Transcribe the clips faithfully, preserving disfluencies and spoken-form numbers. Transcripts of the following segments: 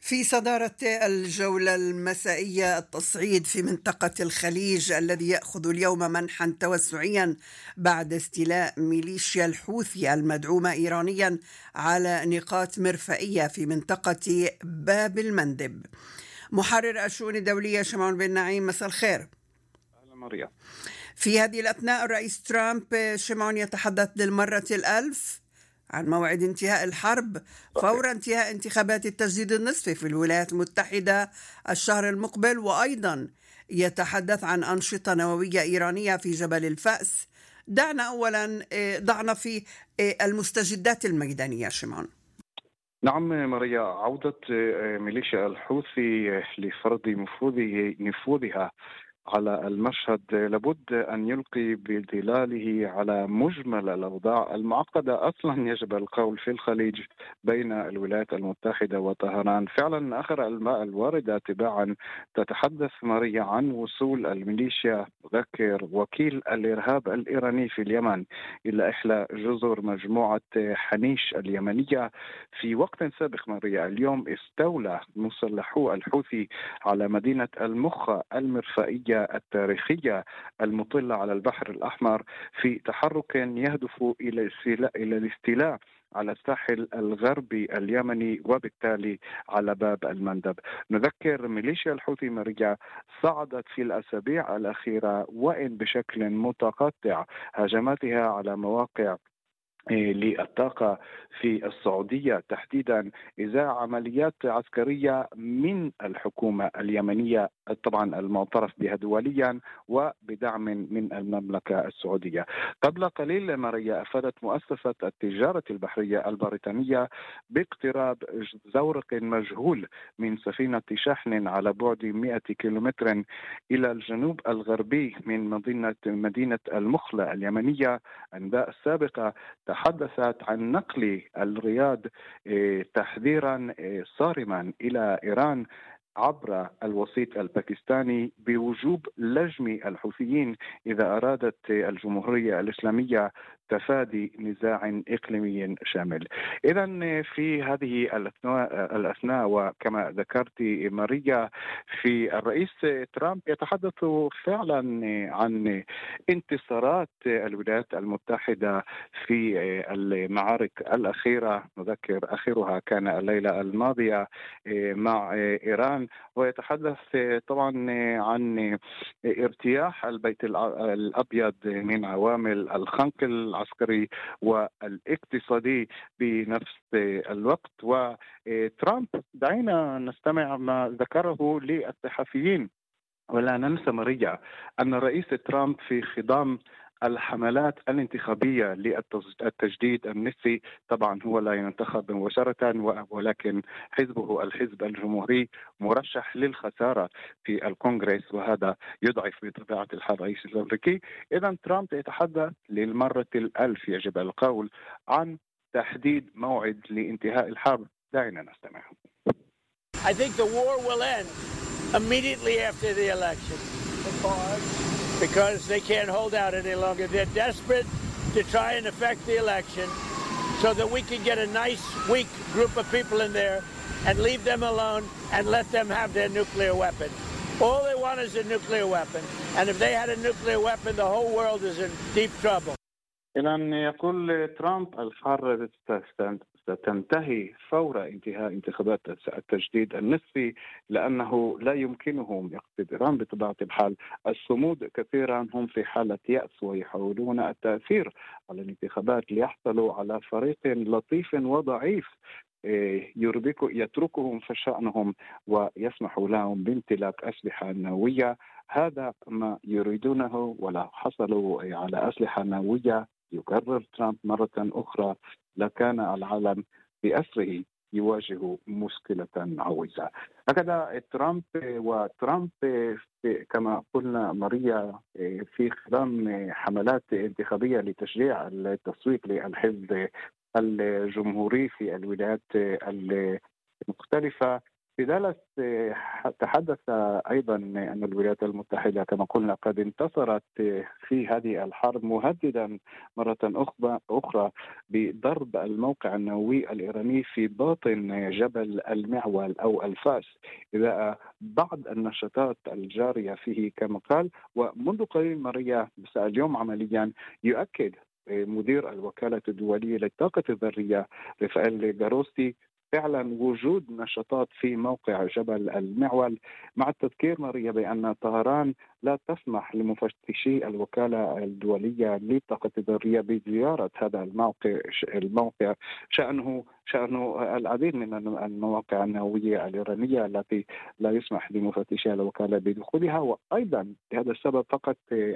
في صدارة الجولة المسائية التصعيد في منطقة الخليج الذي يأخذ اليوم منحا توسعيا بعد استيلاء ميليشيا الحوثي المدعومة إيرانيا على نقاط مرفئية في منطقة باب المندب. محرر الشؤون الدولية شمعون بن نعيم، مساء الخير. أهلا مريم. في هذه الأثناء الرئيس ترامب شمعون يتحدث للمرة الألف عن موعد انتهاء الحرب فور انتهاء انتخابات التجديد النصفي في الولايات المتحدة الشهر المقبل، وأيضا يتحدث عن أنشطة نووية إيرانية في جبل الفأس. دعنا أولا ضعنا في المستجدات الميدانية شمعون. نعم مريا، عودة ميليشيا الحوثي لفرض نفوذه نفوذها على المشهد لابد أن يلقي بظلاله على مجمل الأوضاع المعقدة أصلا يجب القول في الخليج بين الولايات المتحدة وطهران. فعلا آخر الماء الواردة تباعا تتحدث ماريا عن وصول الميليشيا ذكر وكيل الإرهاب الإيراني في اليمن إلى إحدى جزر مجموعة حنيش اليمنية في وقت سابق. ماريا، اليوم استولى مسلحو الحوثي على مدينة المخا المرفئية التاريخية المطلة على البحر الأحمر في تحرك يهدف إلى إلى الاستيلاء على الساحل الغربي اليمني وبالتالي على باب المندب. نذكر ميليشيا الحوثي مرجع صعدت في الأسابيع الأخيرة وإن بشكل متقطع هجماتها على مواقع للطاقة في السعودية تحديدا إزاء عمليات عسكرية من الحكومة اليمنية طبعا المعترف بها دوليا وبدعم من المملكة السعودية. قبل قليل مريا، أفادت مؤسسة التجارة البحرية البريطانية باقتراب زورق مجهول من سفينة شحن على بعد مئة كيلومتر إلى الجنوب الغربي من مدينة مدينة المخلة اليمنية. أنباء سابقة تحدثت عن نقل الرياض تحذيرا صارما إلى إيران عبر الوسيط الباكستاني بوجوب لجم الحوثيين إذا أرادت الجمهورية الإسلامية تفادي نزاع إقليمي شامل. إذا في هذه الأثناء, الأثناء وكما ذكرت ماريا، في الرئيس ترامب يتحدث فعلا عن انتصارات الولايات المتحدة في المعارك الأخيرة. نذكر آخرها كان الليلة الماضية مع إيران، ويتحدث طبعا عن ارتياح البيت الأبيض من عوامل الخنق العسكري والاقتصادي بنفس الوقت. وترامب دعينا نستمع ما ذكره للصحفيين. ولا ننسى مريا أن الرئيس ترامب في خضام الحملات الانتخابية للتجديد النصفي، طبعا هو لا ينتخب مباشرة ولكن حزبه الحزب الجمهوري مرشح للخسارة في الكونغرس، وهذا يضعف بطبيعة الحال الرئيس الأمريكي. إذا ترامب يتحدث للمرة الألف يجب القول عن تحديد موعد لانتهاء الحرب. دعنا نستمع. I think the war will end immediately after the election. Because they can't hold out any longer. They're desperate to try and affect the election so that we can get a nice, weak group of people in there and leave them alone and let them have their nuclear weapon. All they want is a nuclear weapon. And if they had a nuclear weapon, the whole world is in deep trouble. إذن يقول ترامب الحرب ستنتهي فور انتهاء انتخابات التجديد النصفي، لأنه لا يمكنهم يقتدرون بطبيعة الحال الصمود كثيرا. هم في حالة يأس ويحاولون التأثير على الانتخابات ليحصلوا على فريق لطيف وضعيف يتركهم في شأنهم ويسمح لهم بامتلاك أسلحة نووية. هذا ما يريدونه، ولا حصلوا على أسلحة نووية يكرر ترامب مرة أخرى لكان العالم بأسره يواجه مشكلة عويصة. هكذا ترامب. وترامب كما قلنا ماريا في خلال حملات انتخابية لتشجيع التصويت للحزب الجمهوري في الولايات المختلفة في دالاس تحدث أيضا أن الولايات المتحدة كما قلنا قد انتصرت في هذه الحرب، مهددا مرة أخرى بضرب الموقع النووي الإيراني في باطن جبل المعول أو الفاس إذا بعض النشاطات الجارية فيه كما قال. ومنذ قليل ماريا مساء اليوم عمليا يؤكد مدير الوكالة الدولية للطاقة الذرية رافائيل جاروسي فعلا وجود نشاطات في موقع جبل المعول، مع التذكير ماريا بأن طهران لا تسمح لمفتشي الوكالة الدولية للطاقة الذرية بزيارة هذا الموقع الموقع شأنه شأنه العديد من المواقع النووية الإيرانية التي لا يسمح لمفتشي الوكالة بدخولها. وأيضا لهذا السبب فقط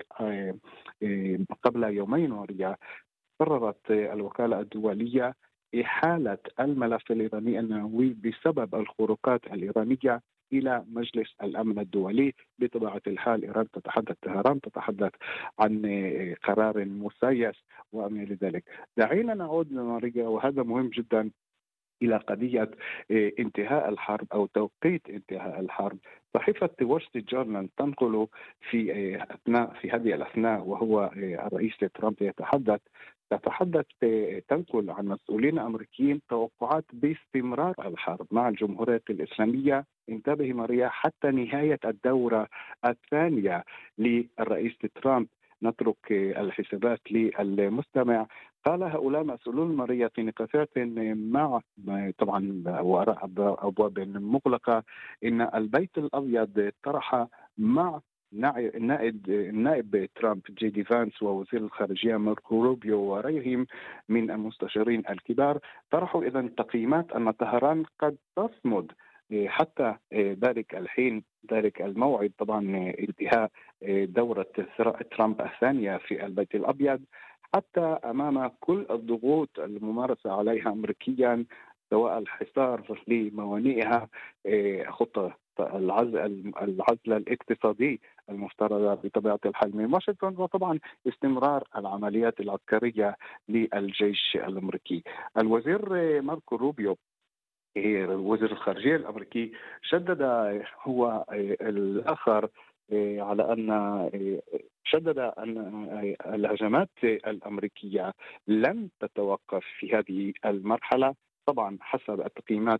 قبل يومين ماريا قررت الوكالة الدولية إحالة الملف الإيراني النووي بسبب الخروقات الإيرانية إلى مجلس الأمن الدولي. بطبيعة الحال إيران تتحدث طهران تتحدث عن قرار مسيس وما إلى ذلك. دعينا نعود ماريا وهذا مهم جدا إلى قضية انتهاء الحرب أو توقيت انتهاء الحرب. صحيفة وول ستريت جورنال تنقل في أثناء في هذه الأثناء وهو الرئيس ترامب يتحدث تتحدث تنقل عن مسؤولين أمريكيين توقعات باستمرار الحرب مع الجمهورية الإسلامية، انتبه ماريا، حتى نهاية الدورة الثانية للرئيس ترامب. نترك الحسابات للمستمع. قال هؤلاء مسؤولون ماريا في نقاشات مع طبعا وراء أبواب مغلقة إن البيت الأبيض طرح مع النائب النائب ترامب جي دي فانس ووزير الخارجية ماركو روبيو وغيرهم من المستشارين الكبار طرحوا إذن تقييمات أن طهران قد تصمد حتى ذلك الحين ذلك الموعد، طبعا انتهاء دورة ترامب الثانية في البيت الأبيض، حتى أمام كل الضغوط الممارسة عليها أمريكيا سواء الحصار لموانئها، خطة العزل العزل الاقتصادي المفترضة بطبيعة الحال من واشنطن، وطبعا استمرار العمليات العسكرية للجيش الأمريكي. الوزير ماركو روبيو وزير الخارجية الأمريكي شدد هو الآخر على أن شدد أن الهجمات الأمريكية لن تتوقف في هذه المرحلة، طبعا حسب التقييمات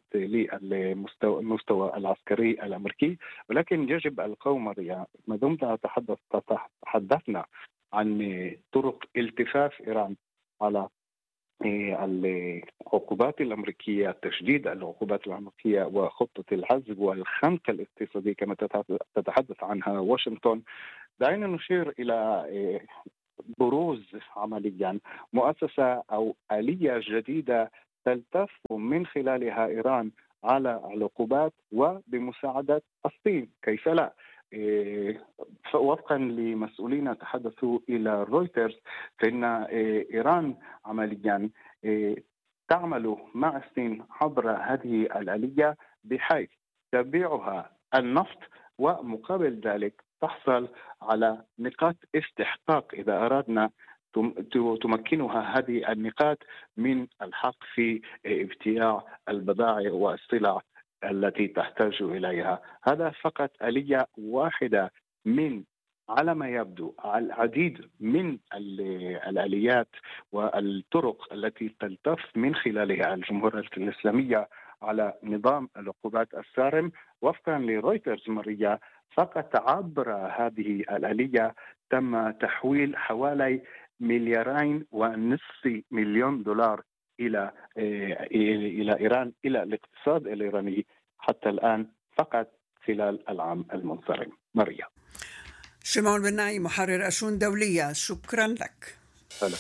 للمستوى العسكري الأمريكي، ولكن يجب القوم ما دمنا تحدثنا عن طرق التفاف إيران على العقوبات الأمريكية، تشديد العقوبات الأمريكية وخطة العزل والخنق الاقتصادي كما تتحدث عنها واشنطن. دعينا نشير إلى بروز عمليا مؤسسة أو آلية جديدة تلتف من خلالها إيران على العقوبات وبمساعدة الصين، كيف لا؟ وفقا لمسؤولين تحدثوا إلى رويترز فإن إيران عمليا تعمل مع الصين عبر هذه الآلية بحيث تبيعها النفط ومقابل ذلك تحصل على نقاط استحقاق إذا أردنا تمكنها هذه النقاط من الحق في ابتياع البضائع والسلع التي تحتاج إليها. هذا فقط آلية واحدة من على ما يبدو العديد من الآليات والطرق التي تلتف من خلالها الجمهورية الإسلامية على نظام العقوبات الصارم. وفقا لرويترز ماريا فقط عبر هذه الآلية تم تحويل حوالي مليارين ونصف مليون دولار إلى إلى إيران، إلى الاقتصاد الإيراني حتى الآن فقط خلال العام المنصرم. ماريا شمعون بن نعيم محرر أشون دولية، شكرا لك. سلام.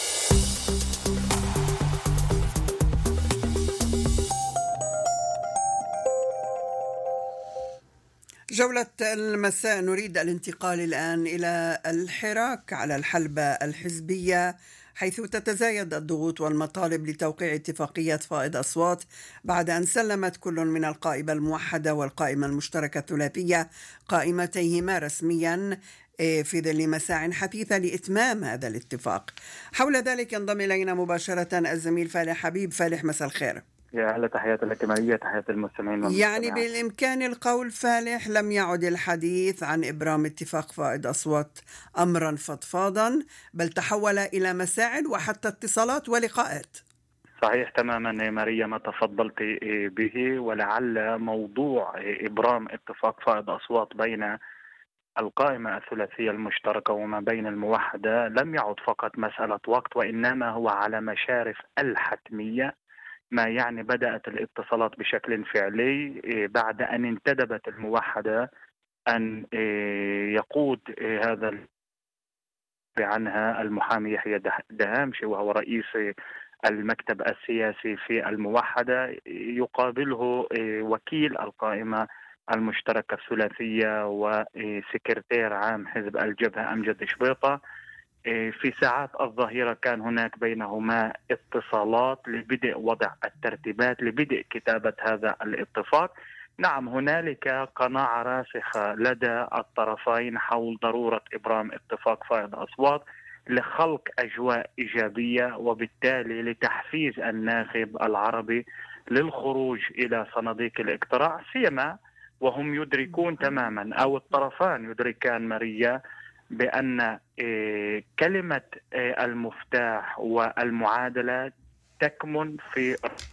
جولة المساء نريد الانتقال الآن إلى الحراك على الحلبة الحزبية، حيث تتزايد الضغوط والمطالب لتوقيع اتفاقية فائض أصوات بعد أن سلمت كل من القائمة الموحدة والقائمة المشتركة الثلاثية قائمتيهما رسميا في ظل مساع حثيثة لإتمام هذا الاتفاق. حول ذلك ينضم إلينا مباشرة الزميل فالح حبيب. فالح، مساء الخير. يا أهلا، تحياتي لك ماريا، تحياتي المستمعين يعني والمستمعات. بالإمكان القول فالح لم يعد الحديث عن إبرام اتفاق فائض أصوات أمرا فضفاضا، بل تحول إلى مساعد وحتى اتصالات ولقاءات. صحيح تماما يا ماريا ما تفضلت به، ولعل موضوع إبرام اتفاق فائض أصوات بين القائمة الثلاثية المشتركة وما بين الموحدة لم يعد فقط مسألة وقت، وإنما هو على مشارف الحتمية، ما يعني بدأت الاتصالات بشكل فعلي بعد أن انتدبت الموحدة أن يقود هذا عنها المحامي يحيى دهامشي وهو رئيس المكتب السياسي في الموحدة، يقابله وكيل القائمة المشتركة الثلاثية وسكرتير عام حزب الجبهة أمجد شبيطة. في ساعات الظهيرة كان هناك بينهما اتصالات لبدء وضع الترتيبات، لبدء كتابة هذا الاتفاق. نعم، هنالك قناعة راسخة لدى الطرفين حول ضرورة إبرام اتفاق فائض أصوات لخلق أجواء إيجابية، وبالتالي لتحفيز الناخب العربي للخروج إلى صناديق الاقتراع، سيما وهم يدركون تماما، أو الطرفان يدركان ماريا، بأن كلمة المفتاح والمعادلة تكمن في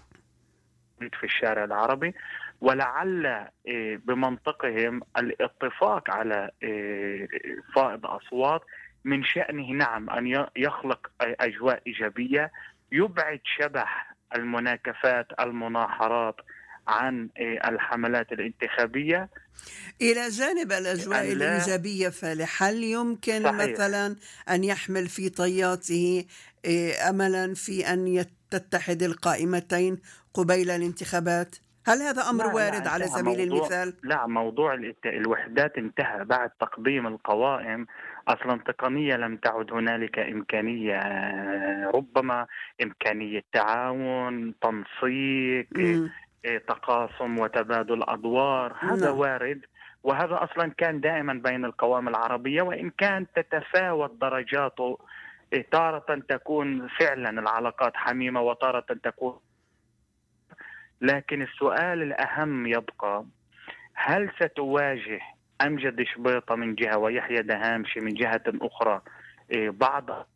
في الشارع العربي، ولعل بمنطقهم الاتفاق على فائض أصوات من شأنه نعم أن يخلق أجواء إيجابية، يبعد شبح المناكفات المناحرات عن الحملات الانتخابية. إلى جانب الأجواء الإيجابية فالح، هل يمكن صحيح. مثلا أن يحمل في طياته أملا في أن تتحد القائمتين قبيل الانتخابات؟ هل هذا أمر لا وارد لا على سبيل موضوع المثال؟ لا، موضوع الوحدات انتهى بعد تقديم القوائم. أصلا تقنيا لم تعد هنالك إمكانية، ربما إمكانية تعاون، تنسيق، م. تقاسم وتبادل أدوار، هذا no. وارد، وهذا أصلا كان دائما بين القوائم العربية، وإن كان تتفاوت درجاته، تارة تكون فعلا العلاقات حميمة وتارة تكون، لكن السؤال الأهم يبقى: هل ستواجه أمجد شبيطة من جهة ويحيى دهامشي من جهة أخرى بعض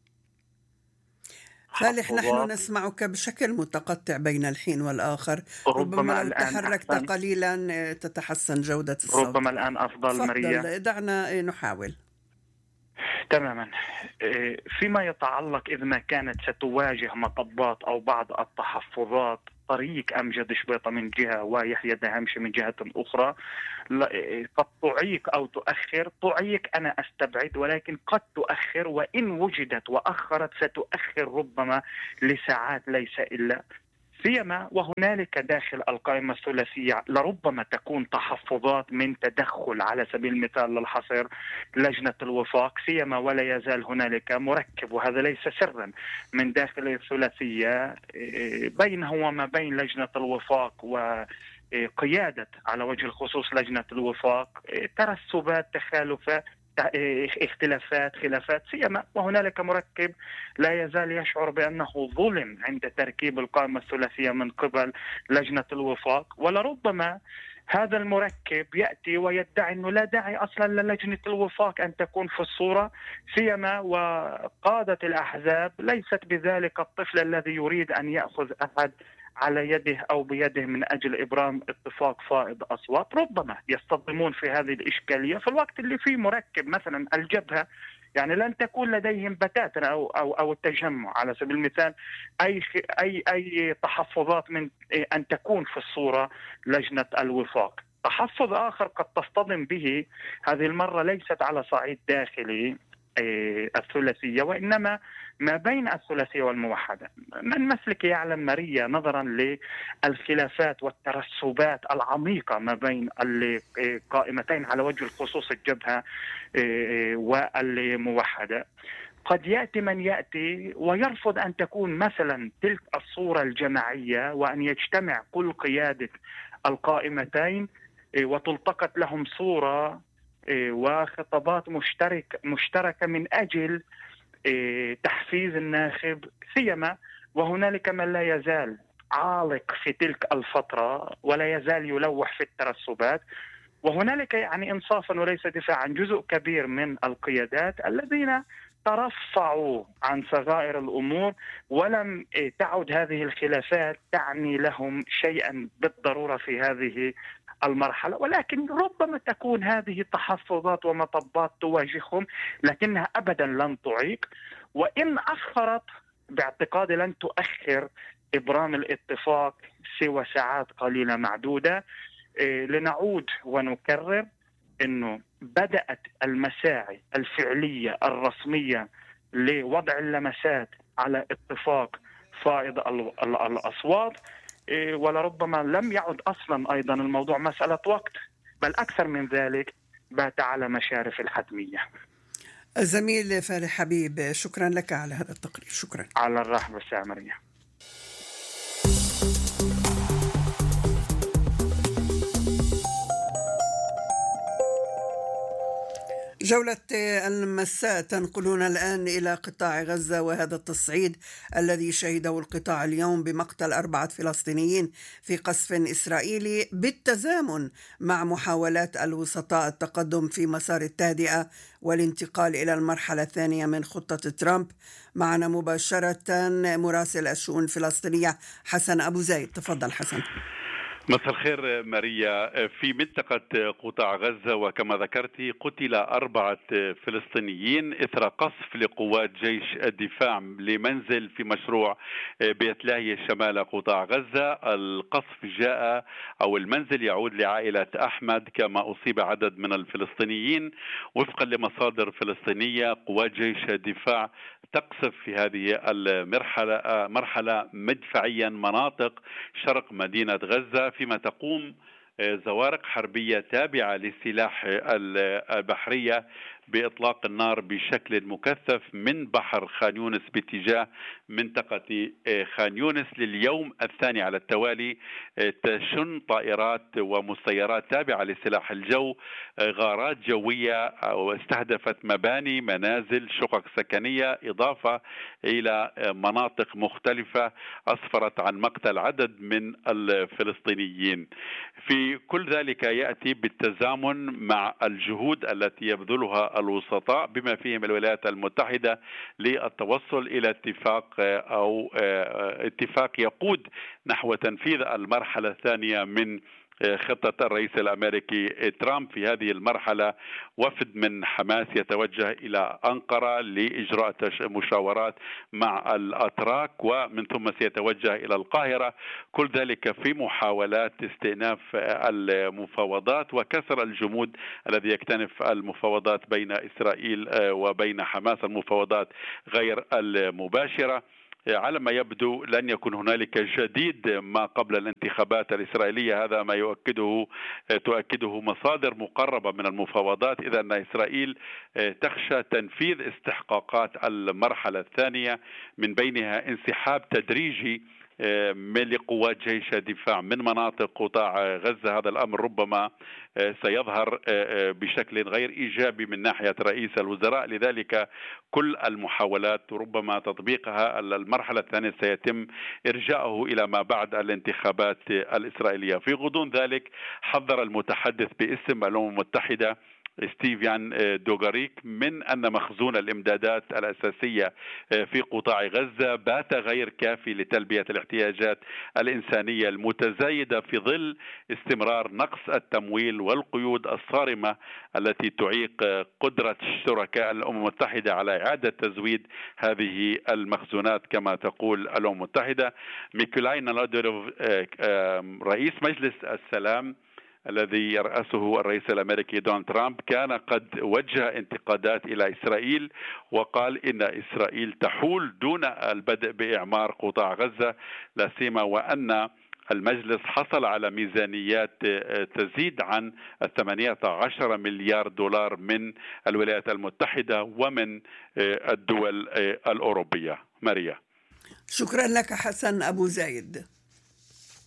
فالح؟ نحن نسمعك بشكل متقطع بين الحين والآخر، ربما لو تحركت قليلا تتحسن جودة الصوت. ربما الآن أفضل مريا، دعنا نحاول. تماما. فيما يتعلق إذا ما كانت ستواجه مطبات أو بعض التحفظات طريق أمجد شبيطة من جهة ويحيى دهامشي من جهة أخرى، قد تعيق أو تؤخر. تعيق أنا أستبعد، ولكن قد تؤخر، وإن وجدت وأخرت ستؤخر ربما لساعات ليس إلا، سيما وهنالك داخل القائمة الثلاثية لربما تكون تحفظات من تدخل، على سبيل المثال للحصر لجنة الوفاق، سيما ولا يزال هنالك مركب، وهذا ليس سرا، من داخل الثلاثية بينه وما بين لجنة الوفاق وقيادة على وجه الخصوص لجنة الوفاق ترسبات، تخالفات، اختلافات، خلافات، سيما وهنالك مركب لا يزال يشعر بأنه ظلم عند تركيب القائمة الثلاثية من قبل لجنة الوفاق، ولربما هذا المركب يأتي ويدعي أنه لا داعي أصلا للجنة الوفاق أن تكون في الصورة، سيما وقادة الأحزاب ليست بذلك الطفل الذي يريد أن يأخذ أحد على يده أو بيده من أجل إبرام اتفاق فائض أصوات. ربما يصطدمون في هذه الإشكالية في الوقت اللي فيه مركب مثلا الجبهة، يعني لن تكون لديهم بتاتا أو أو أو التجمع على سبيل المثال أي أي أي تحفظات من أن تكون في الصورة لجنة الوفاق. تحفظ آخر قد تصطدم به هذه المرة ليست على صعيد داخلي الثلاثية، وإنما ما بين الثلاثية والموحدة. من مسلك يعلم ماريا نظرا للخلافات والترسبات العميقة ما بين القائمتين على وجه الخصوص الجبهة والموحدة، قد يأتي من يأتي ويرفض أن تكون مثلا تلك الصورة الجماعية وأن يجتمع كل قيادة القائمتين وتلتقط لهم صورة وخطابات مشترك مشتركة من أجل تحفيز الناخب، سيما وهنالك من لا يزال عالق في تلك الفترة ولا يزال يلوح في الترسبات. وهنالك يعني إنصافا وليس دفاعا جزء كبير من القيادات الذين ترفعوا عن صغائر الأمور، ولم تعد هذه الخلافات تعني لهم شيئا بالضرورة في هذه المرحلة، ولكن ربما تكون هذه تحفظات ومطبات تواجههم، لكنها أبدا لن تعيق، وإن أخرت باعتقادي لن تؤخر إبرام الاتفاق سوى ساعات قليلة معدودة. لنعود ونكرر أنه بدأت المساعي الفعلية الرسمية لوضع اللمسات على اتفاق فائض الأصوات، ولربما لم يعد أصلا أيضا الموضوع مسألة وقت، بل أكثر من ذلك بات على مشارف الحتمية. الزميل فالح حبيب، شكرا لك على هذا التقرير. شكرا. على الرحب والسعة مريم. جولة المساء تنقلنا الآن إلى قطاع غزة، وهذا التصعيد الذي شهده القطاع اليوم بمقتل أربعة فلسطينيين في قصف إسرائيلي بالتزامن مع محاولات الوسطاء التقدم في مسار التهدئة والانتقال إلى المرحلة الثانية من خطة ترامب. معنا مباشرة مراسل الشؤون الفلسطينية حسن أبو زايد. تفضل حسن. مساء الخير ماريا. في منطقة قطاع غزة وكما ذكرت قتل أربعة فلسطينيين إثر قصف لقوات جيش الدفاع لمنزل في مشروع بيت لاهيا شمال قطاع غزة. القصف جاء أو المنزل يعود لعائلة أحمد، كما أصيب عدد من الفلسطينيين. وفقا لمصادر فلسطينية قوات جيش الدفاع تقصف في هذه المرحلة مرحلة مدفعيا مناطق شرق مدينة غزة، فيما تقوم زوارق حربية تابعة للسلاح البحرية بإطلاق النار بشكل مكثف من بحر خان يونس باتجاه منطقة خان يونس. لليوم الثاني على التوالي تشن طائرات ومسيرات تابعة لسلاح الجو غارات جوية واستهدفت مباني، منازل، شقق سكنية، إضافة إلى مناطق مختلفة، أسفرت عن مقتل عدد من الفلسطينيين. في كل ذلك يأتي بالتزامن مع الجهود التي يبذلها الوسطاء بما فيهم الولايات المتحدة للتوصل إلى اتفاق أو اتفاق يقود نحو تنفيذ المرحلة الثانية من خطة الرئيس الأمريكي ترامب. في هذه المرحلة وفد من حماس يتوجه إلى أنقرة لإجراء مشاورات مع الأتراك، ومن ثم سيتوجه إلى القاهرة. كل ذلك في محاولات استئناف المفاوضات وكسر الجمود الذي يكتنف المفاوضات بين إسرائيل وبين حماس، المفاوضات غير المباشرة. على ما يبدو لن يكون هنالك جديد ما قبل الانتخابات الإسرائيلية، هذا ما يؤكده تؤكده مصادر مقربة من المفاوضات، إذا أن إسرائيل تخشى تنفيذ استحقاقات المرحلة الثانية، من بينها انسحاب تدريجي من قوات جيش الدفاع من مناطق قطاع غزة. هذا الأمر ربما سيظهر بشكل غير إيجابي من ناحية رئيس الوزراء، لذلك كل المحاولات ربما تطبيقها المرحلة الثانية سيتم إرجاءه إلى ما بعد الانتخابات الإسرائيلية. في غضون ذلك حذر المتحدث باسم الأمم المتحدة ستيفيان دوغاريك من أن مخزون الإمدادات الأساسية في قطاع غزة بات غير كافي لتلبية الاحتياجات الإنسانية المتزايدة في ظل استمرار نقص التمويل والقيود الصارمة التي تعيق قدرة شركاء الأمم المتحدة على إعادة تزويد هذه المخزونات كما تقول الأمم المتحدة. ميكولاي نالودروف رئيس مجلس السلام الذي يرأسه الرئيس الأمريكي دونالد ترامب كان قد وجه انتقادات إلى إسرائيل، وقال إن إسرائيل تحول دون البدء بإعمار قطاع غزة، لا سيما وأن المجلس حصل على ميزانيات تزيد عن ثمانية عشر مليار دولار من الولايات المتحدة ومن الدول الأوروبية. ماريا، شكرا لك حسن أبو زايد.